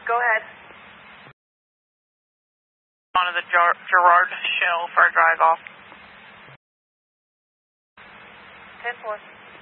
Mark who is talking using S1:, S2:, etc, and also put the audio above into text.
S1: Go ahead.
S2: On to the Gerard Shell for a drive off.
S1: 10-4.